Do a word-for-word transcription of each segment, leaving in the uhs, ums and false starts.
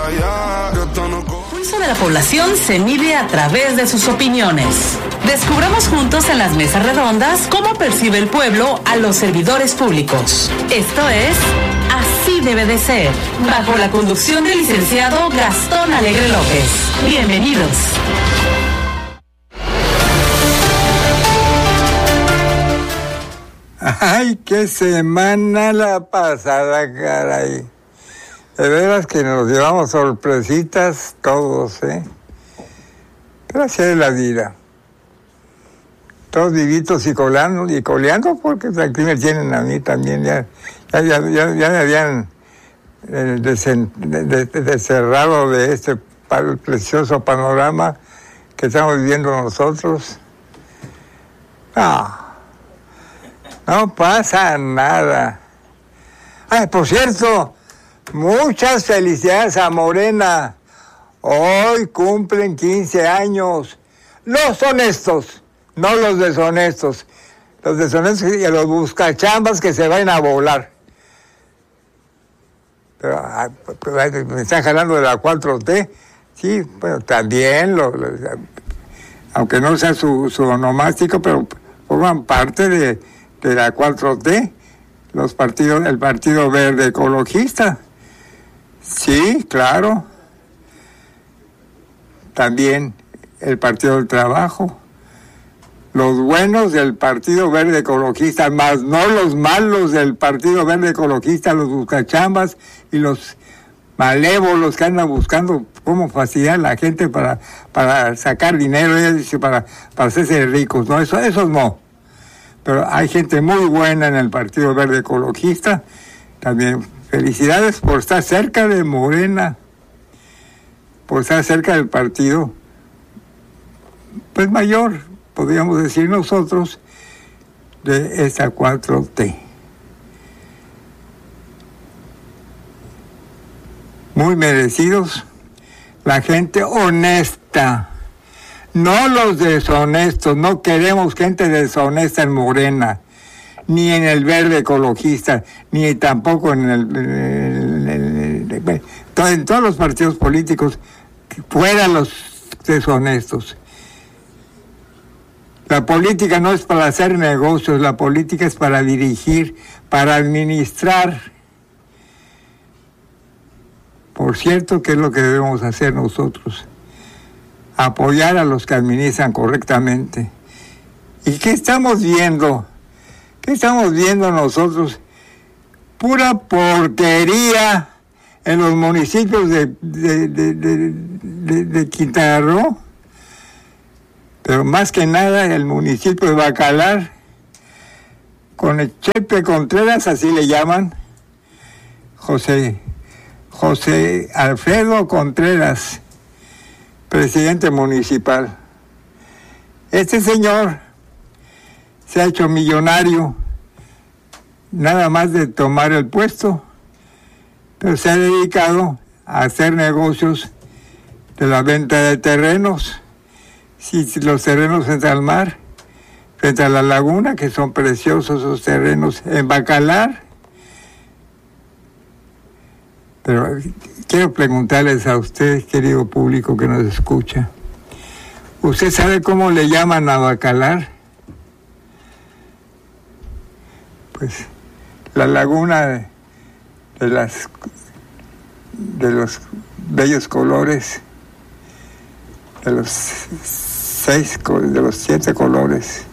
Pulso de la población se mide a través de sus opiniones. Descubramos juntos en las mesas redondas cómo percibe el pueblo a los servidores públicos. Esto es Así Debe de Ser, bajo la conducción del licenciado Gastón Alegre López. Bienvenidos. Ay, qué semana la pasada, caray. De veras que nos llevamos sorpresitas todos, ¿eh? Pero así es la vida. Todos vivitos y colando, y coleando, porque aquí me tienen a mí también. Ya, ya, ya, ya, ya me habían eh, desen, de, de, deserrado de este precioso panorama que estamos viviendo nosotros. No, no pasa nada. Ay, por cierto, muchas felicidades a Morena. Hoy cumplen quince años. Los honestos, no los deshonestos. Los deshonestos y los buscachambas que se vayan a volar. Pero me están jalando de la cuatro T. Sí, bueno, también, lo, lo, aunque no sea su, su onomástico, pero forman parte de, de la cuatro T. Los partidos, el Partido Verde Ecologista. Sí, claro. También el Partido del Trabajo. Los buenos del Partido Verde Ecologista, más no los malos del Partido Verde Ecologista, los buscachambas y los malévolos que andan buscando cómo facilitar a la gente para, para sacar dinero, para, para hacerse ricos. No, eso, esos no. Pero hay gente muy buena en el Partido Verde Ecologista. También felicidades por estar cerca de Morena, por estar cerca del partido, pues mayor, podríamos decir nosotros, de esa cuatro T. Muy merecidos, la gente honesta, no los deshonestos. No queremos gente deshonesta en Morena, ni en el Verde Ecologista, ni tampoco en el, en el, en el en todos los partidos políticos, fuera los deshonestos. La política no es para hacer negocios, la política es para dirigir, para administrar. Por cierto, ¿qué es lo que debemos hacer nosotros? Apoyar a los que administran correctamente. ¿Y qué estamos viendo? ¿Qué estamos viendo nosotros? Pura porquería en los municipios de, de, de, de, de, de Quintana Roo. Pero más que nada el municipio de Bacalar, con el Chepe Contreras, así le llaman, José, José Alfredo Contreras, presidente municipal. Este señor se ha hecho millonario, nada más de tomar el puesto, pero se ha dedicado a hacer negocios de la venta de terrenos. Sí, los terrenos frente al mar, frente a la laguna, que son preciosos esos terrenos en Bacalar. Pero quiero preguntarles a usted, querido público que nos escucha, ¿usted sabe cómo le llaman a Bacalar? Pues la laguna de, de las de los bellos colores, de los seis, de los siete colores.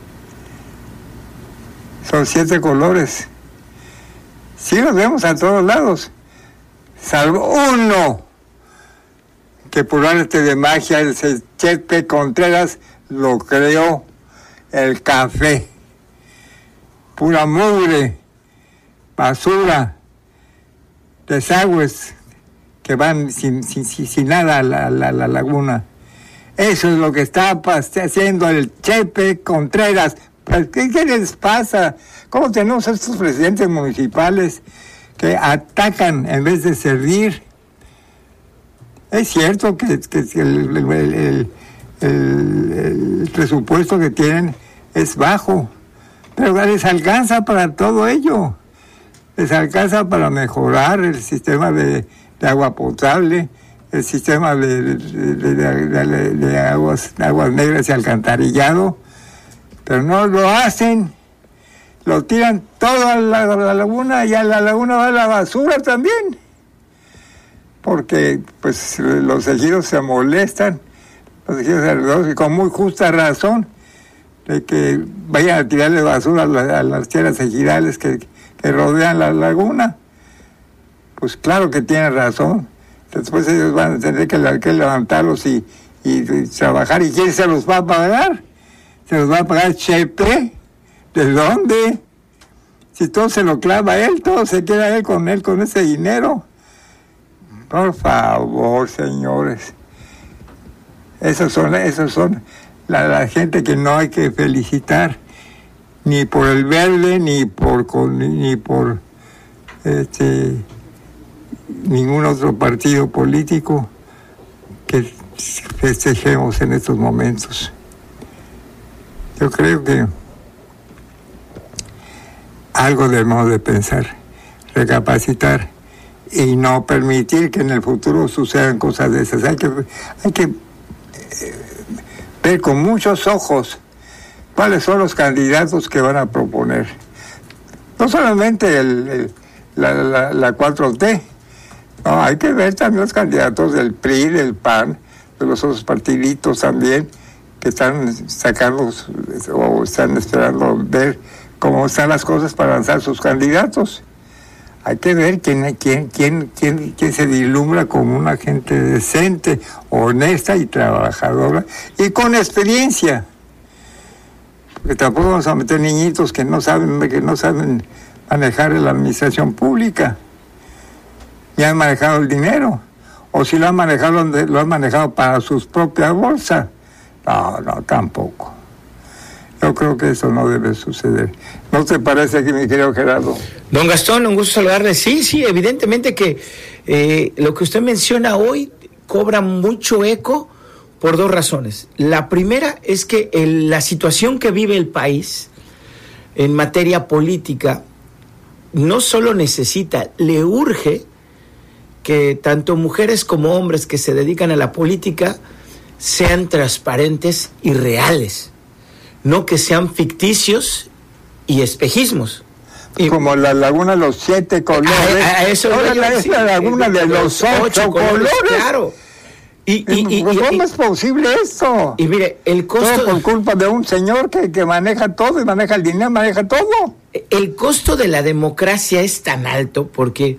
Son siete colores. Sí los vemos a todos lados, salvo uno, que por arte de magia el Chepe Contreras lo creó, el café. Pura mugre, basura, desagües que van sin, sin, sin, sin nada a la, la, la laguna. Eso es lo que está haciendo el Chepe Contreras. ¿Qué, qué les pasa? ¿Cómo tenemos a estos presidentes municipales que atacan en vez de servir? Es cierto que, que el, el, el, el, el presupuesto que tienen es bajo, pero les alcanza para todo ello. Les alcanza para mejorar el sistema de, de agua potable, el sistema de, de, de, de, de, de aguas, de aguas negras y alcantarillado, pero no lo hacen, lo tiran todo a la, a la laguna, y a la laguna va la basura también, porque pues los ejidos se molestan, los ejidos alrededor, y con muy justa razón, de que vayan a tirarle basura a, la, a las tierras ejidales que, que rodean la laguna. Pues claro que tienen razón. Después ellos van a tener que, que levantarlos y, y, y trabajar. ¿Y quién se los va a pagar? ¿Se los va a pagar Chepe? ¿De dónde? Si todo se lo clava él, todo se queda él con él, con ese dinero. Por favor, señores. Esos son, esos son la, la gente que no hay que felicitar, ni por el verde, ni por, con, ni por este... ningún otro partido político que festejemos en estos momentos. Yo creo que algo debemos de pensar, recapacitar y no permitir que en el futuro sucedan cosas de esas. Hay que, hay que eh, ver con muchos ojos cuáles son los candidatos que van a proponer. No solamente el, el, la, la, la cuatro T, no, hay que ver también los candidatos del P R I, del P A N, de los otros partiditos también, que están sacando o están esperando ver cómo están las cosas para lanzar sus candidatos. Hay que ver quién, quién, quién, quién, quién se vislumbra como una gente decente, honesta y trabajadora, y con experiencia. Porque tampoco vamos a meter niñitos que no saben, que no saben manejar la administración pública. Ya han manejado el dinero, o si lo han manejado, lo han manejado para sus propias bolsas. No, no, tampoco. Yo creo que eso no debe suceder. ¿No te parece que, mi querido Gerardo? Don Gastón, un gusto saludarle. Sí, sí, evidentemente que eh, lo que usted menciona hoy cobra mucho eco por dos razones. La primera es que el, la situación que vive el país en materia política no solo necesita, le urge que tanto mujeres como hombres que se dedican a la política sean transparentes y reales, no que sean ficticios y espejismos. Y, como la laguna de los siete colores. A, a eso ahora la, es la laguna de, de los, los ocho, ocho colores. colores. Claro. Y, y, y, ¿Cómo y, es posible esto? Y mire, el costo... Todo por culpa de un señor que, que maneja todo y maneja el dinero, maneja todo. El costo de la democracia es tan alto porque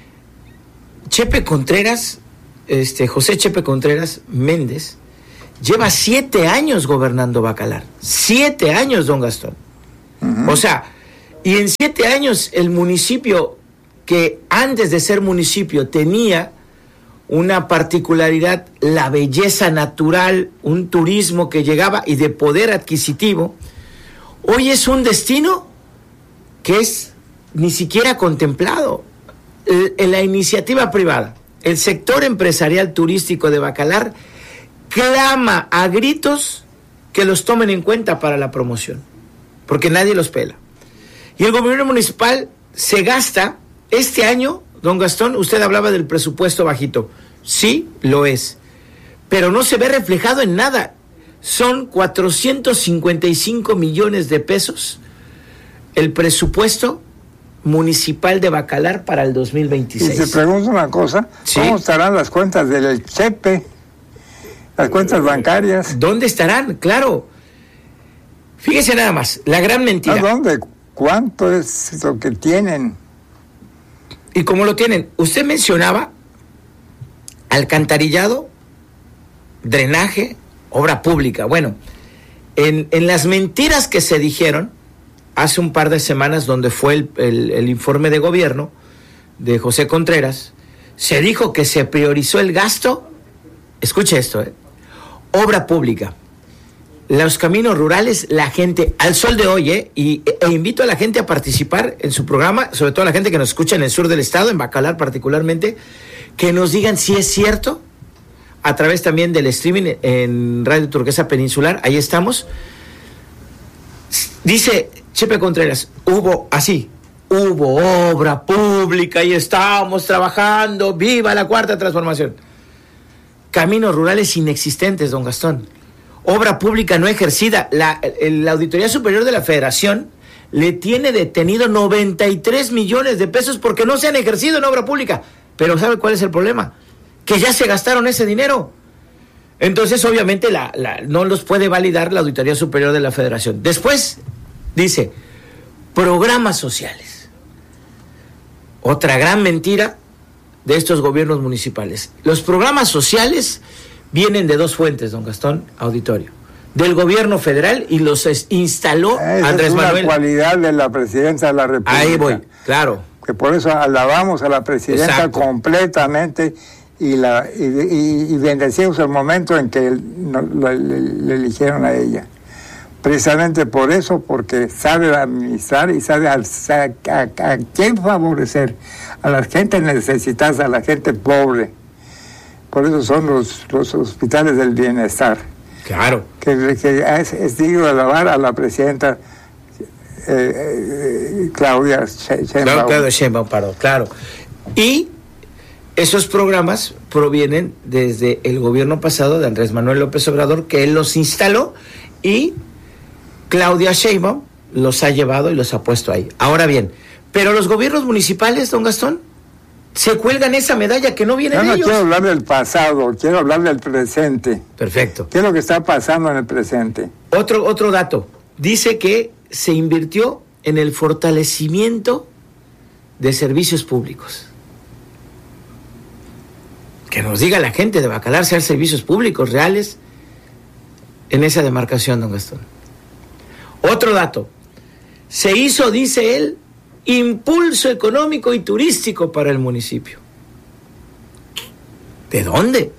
Chepe Contreras, este José Chepe Contreras Méndez, lleva siete años gobernando Bacalar. Siete años, don Gastón. Uh-huh. O sea, y en siete años el municipio, que antes de ser municipio tenía una particularidad, la belleza natural, un turismo que llegaba y de poder adquisitivo, hoy es un destino que es ni siquiera contemplado. En la iniciativa privada, el sector empresarial turístico de Bacalar clama a gritos que los tomen en cuenta para la promoción, porque nadie los pela. Y el gobierno municipal se gasta este año, don Gastón, usted hablaba del presupuesto bajito. Sí, lo es, pero no se ve reflejado en nada. Son cuatrocientos cincuenta y cinco millones de pesos el presupuesto municipal de Bacalar para el dos mil veintiséis. Y se pregunta una cosa, ¿sí? ¿Cómo estarán las cuentas del Chepe? Las cuentas bancarias. ¿Dónde estarán? Claro. Fíjese nada más, la gran mentira. ¿A dónde? ¿Cuánto es lo que tienen? ¿Y cómo lo tienen? Usted mencionaba alcantarillado, drenaje, obra pública. Bueno, en, en las mentiras que se dijeron hace un par de semanas, donde fue el, el, el informe de gobierno de José Contreras, se dijo que se priorizó el gasto, escuche esto, ¿eh? Obra pública, los caminos rurales, la gente, al sol de hoy, ¿eh? y, e invito a la gente a participar en su programa, sobre todo a la gente que nos escucha en el sur del estado, en Bacalar particularmente, que nos digan si es cierto, a través también del streaming en Radio Turquesa Peninsular, ahí estamos. Dice Chepe Contreras, hubo así, hubo obra pública y estábamos trabajando, viva la cuarta transformación. Caminos rurales inexistentes, don Gastón. Obra pública no ejercida. La, la Auditoría Superior de la Federación le tiene detenido noventa y tres millones de pesos porque no se han ejercido en obra pública. Pero ¿sabe cuál es el problema? Que ya se gastaron ese dinero. Entonces, obviamente, la, la, no los puede validar la Auditoría Superior de la Federación. Después, dice, programas sociales. Otra gran mentira de estos gobiernos municipales. Los programas sociales vienen de dos fuentes, don Gastón, auditorio. Del gobierno federal y los instaló Esa Andrés es una Manuel. Cualidad de la presidencia de la República. Ahí voy, claro. Que por eso alabamos a la presidenta Exacto. completamente y la y, y, y bendecimos el momento en que no, lo, le, le eligieron a ella. Precisamente por eso, porque sabe administrar y sabe a, a, a, a quién favorecer, a la gente necesitada, a la gente pobre. Por eso son los, los hospitales del bienestar. Claro. Que, que es, es digno de alabar a la presidenta eh, eh, Claudia Sheinbaum. Claro, Claudia Sheinbaum, perdón, claro. Y esos programas provienen desde el gobierno pasado de Andrés Manuel López Obrador, que él los instaló y Claudia Sheinbaum los ha llevado y los ha puesto ahí. Ahora bien, pero los gobiernos municipales, don Gastón, se cuelgan esa medalla que no viene Yo de no ellos. quiero hablar del pasado, quiero hablar del presente. Perfecto. ¿Qué es lo que está pasando en el presente? Otro, otro dato. Dice que se invirtió en el fortalecimiento de servicios públicos. Que nos diga la gente de Bacalar si hay servicios públicos reales en esa demarcación, don Gastón. Otro dato. Se hizo, dice él, impulso económico y turístico para el municipio. ¿De dónde?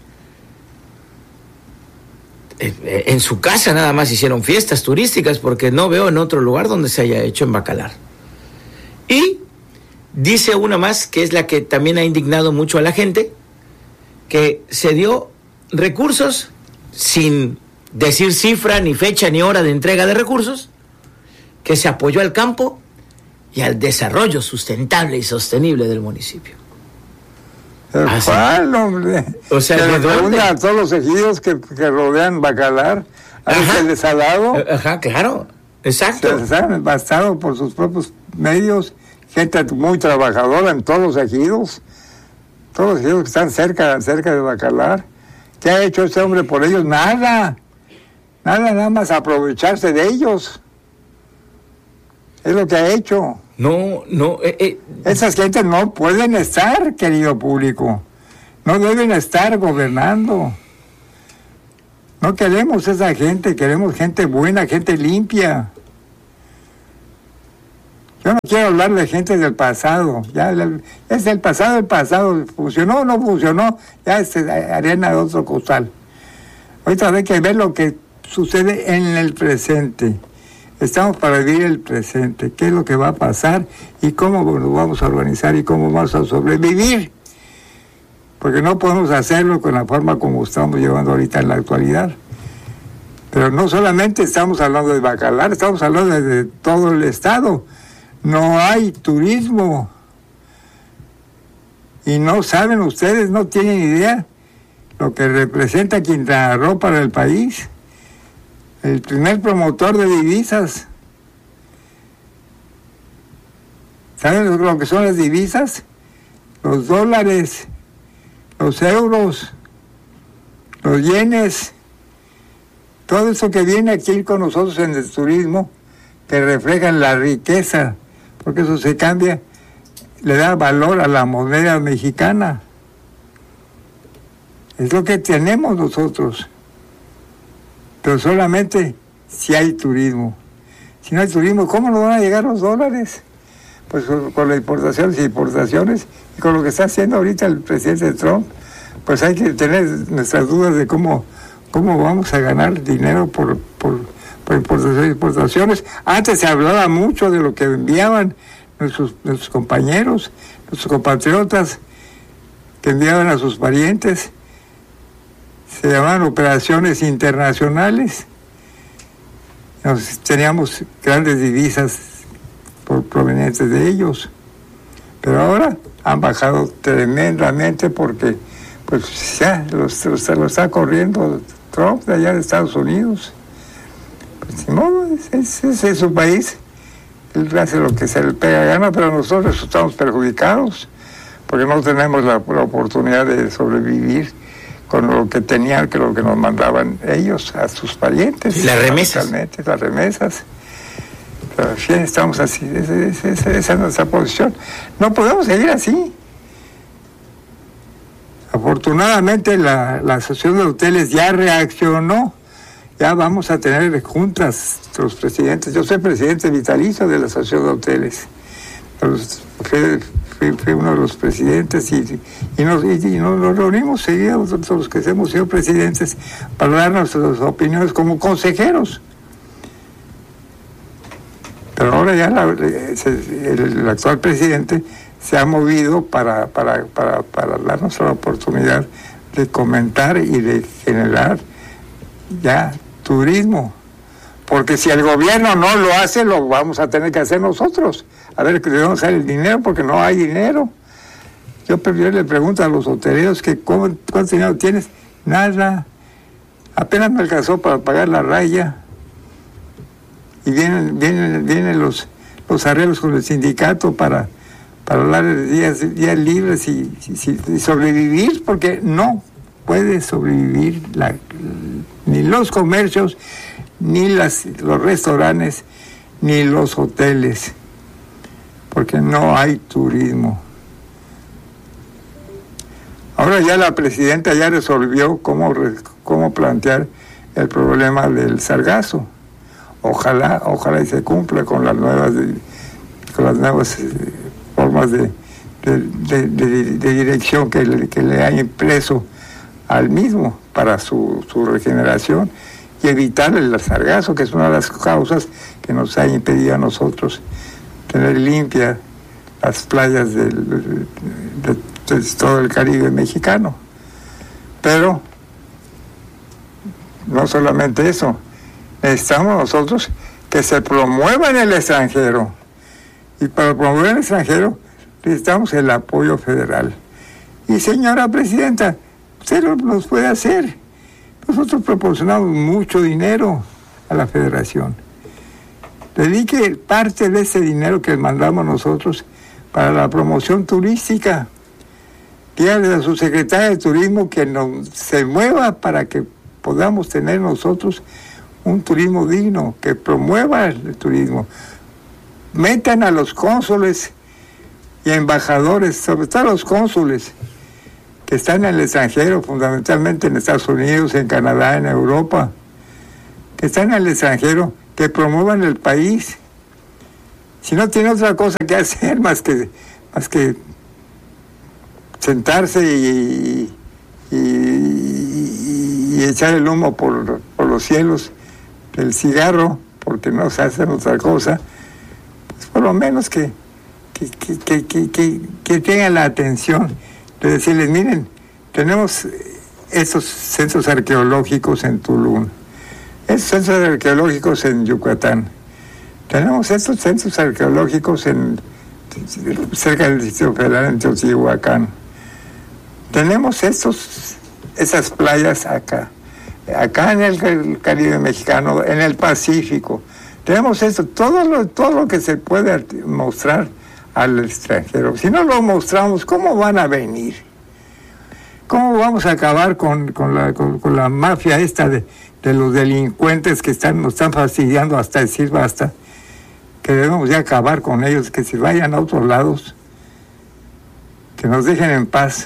En su casa nada más hicieron fiestas turísticas porque no veo en otro lugar donde se haya hecho en Bacalar. Y dice una más, que es la que también ha indignado mucho a la gente, que se dio recursos sin decir cifra, ni fecha, ni hora de entrega de recursos, que se apoyó al campo y al desarrollo sustentable y sostenible del municipio. ¿Cuál, hombre? O sea, que ¿de le dónde? preguntan a todos los ejidos que, que rodean Bacalar, a ese desalado, Ajá, claro, exacto. se, se han bastado por sus propios medios, gente muy trabajadora en todos los ejidos, todos los ejidos que están cerca, cerca de Bacalar. ¿Qué ha hecho este hombre por ellos? Nada, nada, nada más aprovecharse de ellos. Es lo que ha hecho. No, no. Eh, eh. Esas gentes no pueden estar, querido público. No deben estar gobernando. No queremos esa gente, queremos gente buena, gente limpia. Yo no quiero hablar de gente del pasado. Ya es del pasado, el pasado. ¿Funcionó o no funcionó? Ya es arena de otro costal. Ahorita hay que ver lo que sucede en el presente. Estamos para vivir el presente, qué es lo que va a pasar y cómo nos vamos a organizar y cómo vamos a sobrevivir. Porque no podemos hacerlo con la forma como estamos llevando ahorita en la actualidad. Pero no solamente estamos hablando de Bacalar, estamos hablando de, de todo el estado. No hay turismo. Y no saben ustedes, no tienen idea lo que representa Quintana Roo para el país. El primer promotor de divisas. ¿Saben lo que son las divisas? Los dólares, los euros, los yenes, todo eso que viene aquí con nosotros en el turismo, que reflejan la riqueza, porque eso se cambia, le da valor a la moneda mexicana. Es lo que tenemos nosotros. Pero solamente si hay turismo. Si no hay turismo, ¿cómo nos van a llegar los dólares? Pues con, con las importaciones y importaciones, y con lo que está haciendo ahorita el presidente Trump, pues hay que tener nuestras dudas de cómo, cómo vamos a ganar dinero por, por, por importaciones y exportaciones. Antes se hablaba mucho de lo que enviaban nuestros, nuestros compañeros, nuestros compatriotas, que enviaban a sus parientes. Se llamaban operaciones internacionales. Nos, teníamos grandes divisas por, provenientes de ellos. Pero ahora han bajado tremendamente porque pues ya los, los, lo está corriendo Trump de allá de Estados Unidos. Pues ni modo, ese es, es su país. Él hace lo que se le pega gana, pero nosotros estamos perjudicados porque no tenemos la, la oportunidad de sobrevivir con lo que tenían, que lo que nos mandaban ellos a sus parientes. ¿Y las remesas? Las remesas. Pero sí, estamos así, esa, esa, esa es nuestra posición. No podemos seguir así. Afortunadamente la, la Asociación de Hoteles ya reaccionó. Ya vamos a tener juntas los presidentes. Yo soy presidente vitalicio de la Asociación de Hoteles. Fui, fui, fui uno de los presidentes y, y, nos, y, y nos reunimos seguidos nosotros los que hemos sido presidentes para dar nuestras opiniones como consejeros. Pero ahora ya la, el, el actual presidente se ha movido para, para, para, para darnos la oportunidad de comentar y de generar ya turismo. Porque si el gobierno no lo hace, lo vamos a tener que hacer nosotros. A ver, ¿de dónde sale el dinero? Porque no hay dinero. Yo prefiero le pregunto a los hoteleros que ¿cómo, ¿cuánto dinero tienes? Nada. Apenas me alcanzó para pagar la raya. Y vienen, vienen, vienen los, los arreglos con el sindicato para, para hablar de días, días libres y, y, y sobrevivir, porque no puede sobrevivir la, ni los comercios, ni las, los restaurantes, ni los hoteles, porque no hay turismo. Ahora ya la presidenta ya resolvió cómo, cómo plantear el problema del sargazo. Ojalá, ojalá y se cumpla con las nuevas, con las nuevas formas de, de, de, de, de dirección que le, que le ha impreso al mismo para su, su regeneración y evitar el sargazo, que es una de las causas que nos ha impedido a nosotros tener limpias las playas del, de, de, de todo el Caribe mexicano. Pero no solamente eso, necesitamos nosotros que se promueva en el extranjero. Y para promover en el extranjero necesitamos el apoyo federal. Y señora presidenta, usted lo, los puede hacer. Nosotros proporcionamos mucho dinero a la federación. Dedique parte de ese dinero que mandamos nosotros para la promoción turística. Dígale a su secretaria de Turismo que nos, se mueva para que podamos tener nosotros un turismo digno, que promueva el turismo. Metan a los cónsules y embajadores, sobre todo a los cónsules, que están en el extranjero, fundamentalmente en Estados Unidos, en Canadá, en Europa, que están en el extranjero, que promuevan el país. Si no tiene otra cosa que hacer más que, más que sentarse y, y, y, y echar el humo por, por los cielos, el cigarro, porque no se hace otra cosa, pues por lo menos que, que, que, que, que, que, que tengan la atención de decirles, miren, tenemos estos centros arqueológicos en Tulum, estos centros arqueológicos en Yucatán, tenemos estos centros arqueológicos en cerca del Distrito Federal en Teotihuacán, tenemos estos, esas playas acá, acá en el Caribe mexicano, en el Pacífico. Tenemos esto, todo lo, todo lo que se puede mostrar al extranjero. Si no lo mostramos, ¿cómo van a venir? ¿Cómo vamos a acabar con, con, la, con, con la mafia esta de, de los delincuentes que están, nos están fastidiando hasta decir basta? Que debemos ya acabar con ellos, que se vayan a otros lados, que nos dejen en paz.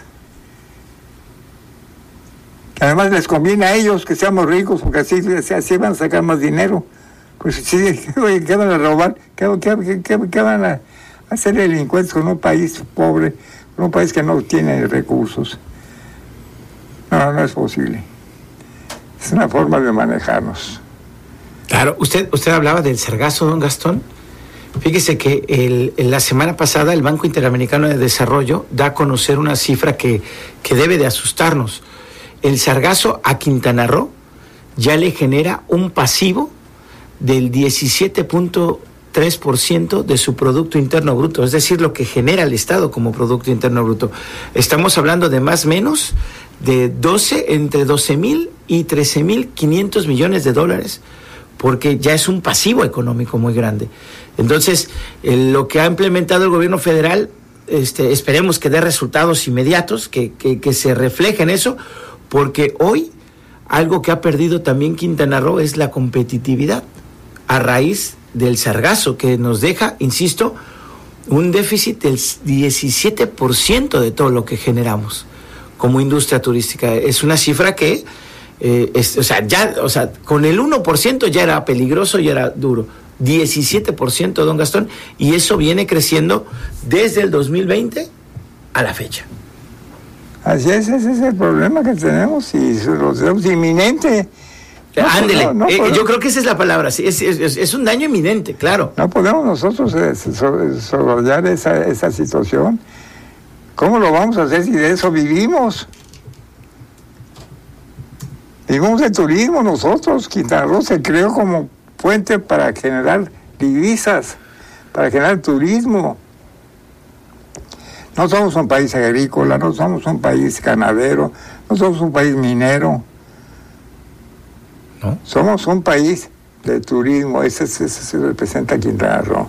Que además les conviene a ellos que seamos ricos, porque así, así van a sacar más dinero. Pues sí, ¿qué van a robar? ¿Qué, qué, qué, qué van a hacer delincuentes con un país pobre, con un país que no tiene recursos? No, no es posible. Es una forma de manejarnos. Claro, usted, usted hablaba del sargazo, don Gastón. Fíjese que el, en la semana pasada el Banco Interamericano de Desarrollo da a conocer una cifra que, que debe de asustarnos. El sargazo a Quintana Roo ya le genera un pasivo del diecisiete punto tres por ciento de su Producto Interno Bruto, es decir, lo que genera el Estado como Producto Interno Bruto. Estamos hablando de más o menos de doce, entre doce mil y trece mil quinientos millones de dólares, porque ya es un pasivo económico muy grande. Entonces, eh, lo que ha implementado el gobierno federal, este, esperemos que dé resultados inmediatos, que, que, que se refleje en eso, porque hoy algo que ha perdido también Quintana Roo es la competitividad, a raíz del sargazo que nos deja, insisto, un déficit del diecisiete por ciento de todo lo que generamos como industria turística. Es una cifra que, eh, es, o sea, ya, o sea, con el uno por ciento ya era peligroso, ya era duro. diecisiete por ciento, don Gastón, y eso viene creciendo desde el dos mil veinte a la fecha. Así es, ese es el problema que tenemos y lo tenemos inminente. No, Ándele, no, no eh, yo creo que esa es la palabra, sí, es, es, es un daño inminente, claro. No podemos nosotros desarrollar esa, esa situación. ¿Cómo lo vamos a hacer si de eso vivimos? Vivimos de turismo nosotros. Quintana Roo se creó como puente para generar divisas, para generar turismo. No somos un país agrícola, no somos un país ganadero, no somos un país minero. ¿No? Somos un país de turismo, ese, ese, ese se representa Quintana Roo.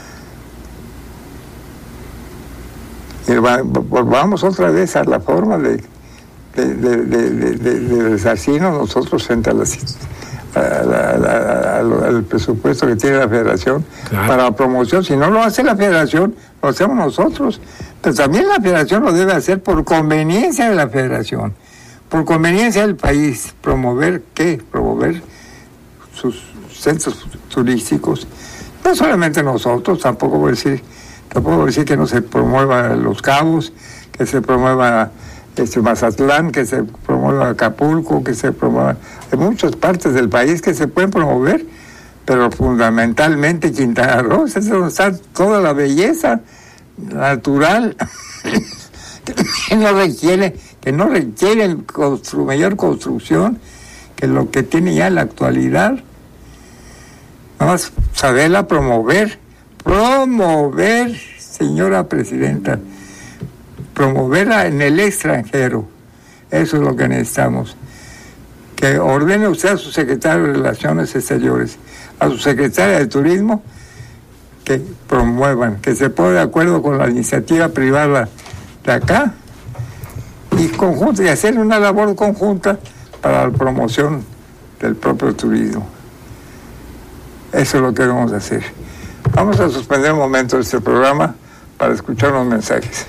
Y volvamos otra vez a la forma de, de, de, de, de, de, de resarcirnos nosotros frente a las, a, a, a, a, al presupuesto que tiene la Federación, claro, para la promoción. Si no lo hace la Federación, lo hacemos nosotros. Pero también la Federación lo debe hacer por conveniencia de la Federación, por conveniencia del país. ¿Promover qué? Promover sus centros turísticos. No solamente nosotros, tampoco voy a decir, tampoco voy a decir que no se promueva Los Cabos, que se promueva este Mazatlán, que se promueva Acapulco, que se promueva en muchas partes del país que se pueden promover, pero fundamentalmente Quintana Roo es donde está toda la belleza natural que no requiere que no requiere constru, mayor construcción que lo que tiene ya en la actualidad. Nada más saberla promover, promover, señora presidenta, promoverla en el extranjero. Eso es lo que necesitamos. Que ordene usted a su secretario de Relaciones Exteriores, a su secretaria de Turismo, que promuevan, que se ponga de acuerdo con la iniciativa privada de acá y conjunta y hacer una labor conjunta para la promoción del propio turismo. Eso es lo que debemos hacer. Vamos a suspender un momento este programa para escuchar unos mensajes.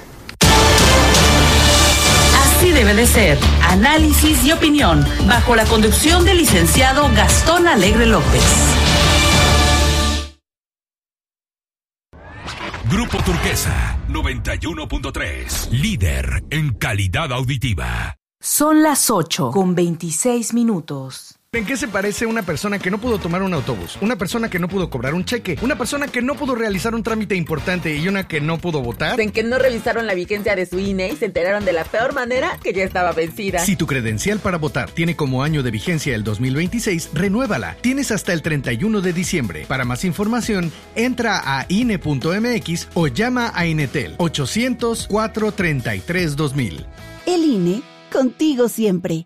Así debe de ser. Análisis y opinión bajo la conducción del licenciado Gastón Alegre López. Grupo Turquesa, noventa y uno punto tres, líder en calidad auditiva. Son las ocho con veintiséis minutos. ¿En qué se parece una persona que no pudo tomar un autobús? Una persona que no pudo cobrar un cheque, una persona que no pudo realizar un trámite importante y una que no pudo votar. En que no revisaron la vigencia de su I N E y se enteraron de la peor manera que ya estaba vencida. Si tu credencial para votar tiene como año de vigencia el dos mil veintiséis, renuévala. Tienes hasta el treinta y uno de diciembre. Para más información, entra a I N E punto M X o llama a Inetel ochocientos, cuatrocientos treinta y tres, dos mil. El I N E, contigo siempre.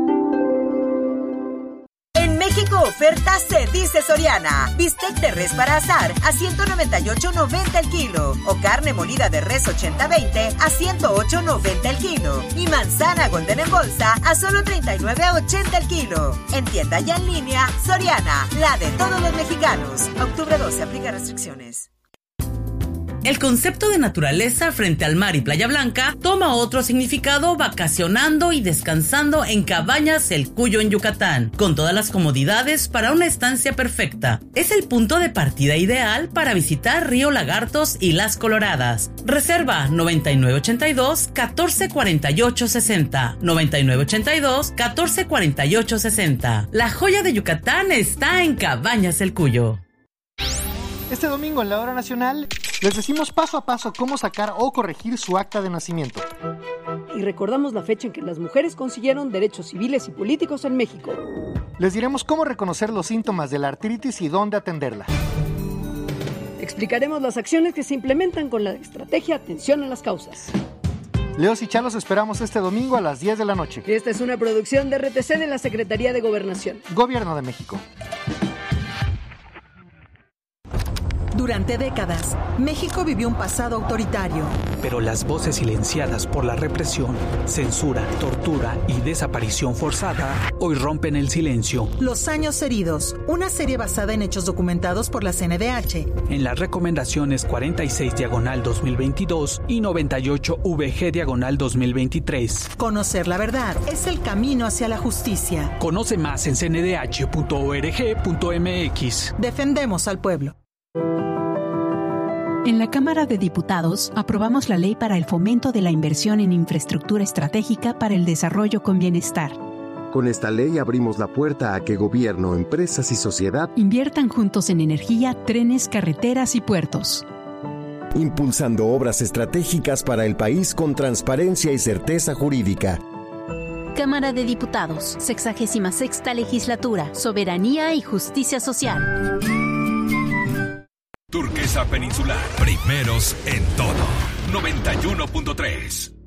México oferta se dice Soriana. Bistec de res para asar a ciento noventa y ocho noventa el kilo. O carne molida de res ochenta veinte a ciento ocho noventa el kilo. Y manzana Golden en bolsa a solo treinta y nueve ochenta el kilo. En tienda y en línea, Soriana, la de todos los mexicanos. Octubre doce, aplica restricciones. El concepto de naturaleza frente al mar y Playa Blanca toma otro significado vacacionando y descansando en Cabañas El Cuyo en Yucatán, con todas las comodidades para una estancia perfecta. Es el punto de partida ideal para visitar Río Lagartos y Las Coloradas. Reserva noventa y nueve ochenta y dos, catorce cuarenta y ocho sesenta, noventa y nueve ochenta y dos, catorce cuarenta y ocho sesenta. La joya de Yucatán está en Cabañas El Cuyo. Este domingo en la Hora Nacional les decimos paso a paso cómo sacar o corregir su acta de nacimiento. Y recordamos la fecha en que las mujeres consiguieron derechos civiles y políticos en México. Les diremos cómo reconocer los síntomas de la artritis y dónde atenderla. explicaremos las acciones que se implementan con la estrategia Atención a las Causas. Leos y Chalos esperamos este domingo a las diez de la noche. Esta es una producción de R T C de la Secretaría de Gobernación. Gobierno de México. Durante décadas, México vivió un pasado autoritario. Pero las voces silenciadas por la represión, censura, tortura y desaparición forzada hoy rompen el silencio. Los años heridos, una serie basada en hechos documentados por la C N D H. En las recomendaciones cuarenta y seis diagonal dos mil veintidós y noventa y ocho V G diagonal dos mil veintitrés. Conocer la verdad es el camino hacia la justicia. Conoce más en c n d h punto org punto m x. Defendemos al pueblo. En la Cámara de Diputados aprobamos la ley para el fomento de la inversión en infraestructura estratégica para el desarrollo con bienestar. Con esta ley abrimos la puerta a que gobierno, empresas y sociedad inviertan juntos en energía, trenes, carreteras y puertos. Impulsando obras estratégicas para el país con transparencia y certeza jurídica. Cámara de Diputados, sexagésima sexta legislatura, soberanía y justicia social. Turquesa Peninsular, primeros en todo. noventa y uno punto tres.